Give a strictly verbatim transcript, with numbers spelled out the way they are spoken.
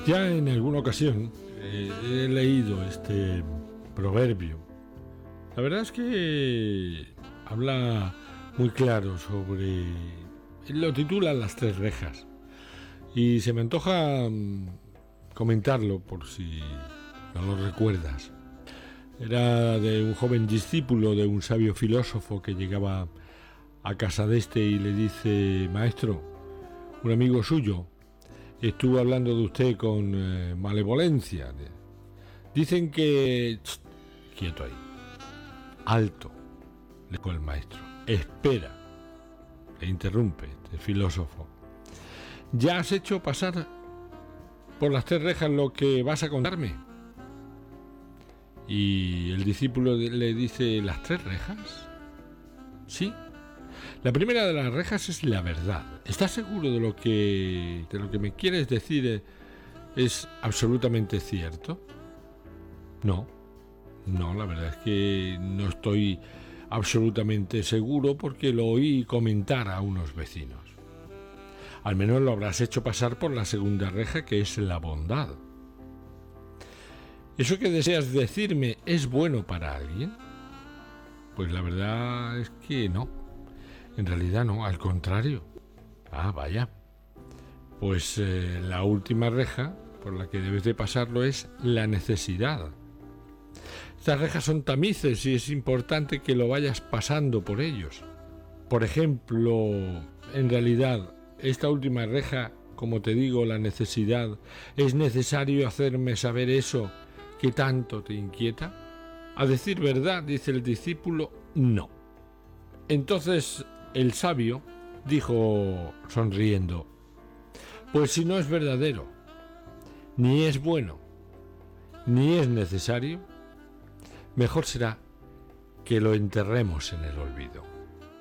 Ya en alguna ocasión eh, he leído este proverbio. La verdad es que habla muy claro sobre... Lo titula Las tres rejas. Y se me antoja mm, comentarlo por si no lo recuerdas. Era de un joven discípulo de un sabio filósofo que llegaba a casa de este y le dice: maestro, un amigo suyo estuvo hablando de usted con eh, malevolencia. Dicen que... Ch, quieto ahí. Alto, le dijo el maestro. Espera, le interrumpe el filósofo. ¿Ya has hecho pasar por las tres rejas lo que vas a contarme? Y el discípulo le dice: ¿las tres rejas? Sí. La primera de las rejas es la verdad. ¿Estás seguro de lo que de lo que me quieres decir es absolutamente cierto? No. No, la verdad es que no estoy absolutamente seguro porque lo oí comentar a unos vecinos. Al menos lo habrás hecho pasar por la segunda reja, que es la bondad. ¿Eso que deseas decirme es bueno para alguien? Pues la verdad es que no. En realidad no, al contrario. Ah, vaya. Pues eh, la última reja por la que debes de pasarlo es la necesidad. Estas rejas son tamices y es importante que lo vayas pasando por ellos. Por ejemplo, en realidad, esta última reja, como te digo, la necesidad, ¿es necesario hacerme saber eso que tanto te inquieta? A decir verdad, dice el discípulo, no. Entonces el sabio dijo sonriendo: pues si no es verdadero, ni es bueno, ni es necesario, mejor será que lo enterremos en el olvido.